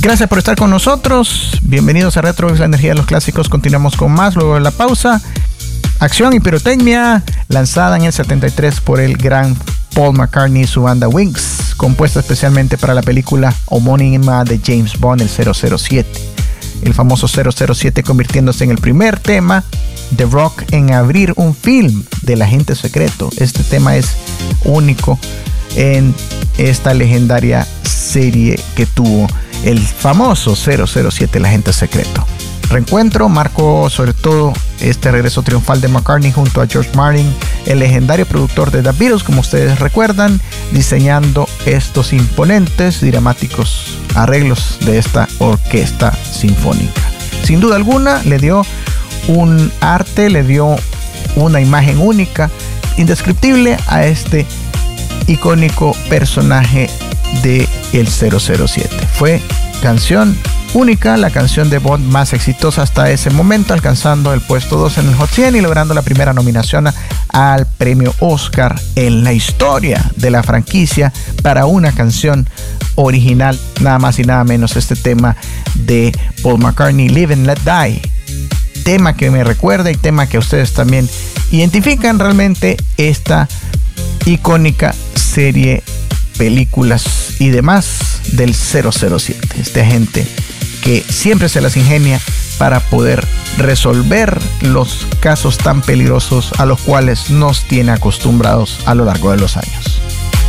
Gracias por estar con nosotros. Bienvenidos a Retro, la energía de los clásicos. Continuamos con más luego de la pausa. Acción y pirotecnia, lanzada en el 73 por el gran Paul McCartney y su banda Wings, compuesta especialmente para la película homónima de James Bond, el 007. El famoso 007 convirtiéndose en el primer tema de rock en abrir un film del agente secreto. Este tema es único en esta legendaria serie que tuvo el famoso 007, el agente secreto. Reencuentro marcó sobre todo este regreso triunfal de McCartney junto a George Martin, el legendario productor de The Beatles, como ustedes recuerdan, diseñando estos imponentes y dramáticos arreglos de esta orquesta sinfónica. Sin duda alguna le dio un arte, le dio una imagen única, indescriptible a este icónico personaje de el 007. Fue canción única, la canción de Bond más exitosa hasta ese momento, alcanzando el puesto 2 en el Hot 100 y logrando la primera nominación al premio Oscar en la historia de la franquicia para una canción original, nada más y nada menos este tema de Paul McCartney, Live and Let Die. Tema que me recuerda y tema que ustedes también identifican realmente esta icónica serie, películas y demás del 007. Este agente que siempre se las ingenia para poder resolver los casos tan peligrosos a los cuales nos tiene acostumbrados a lo largo de los años.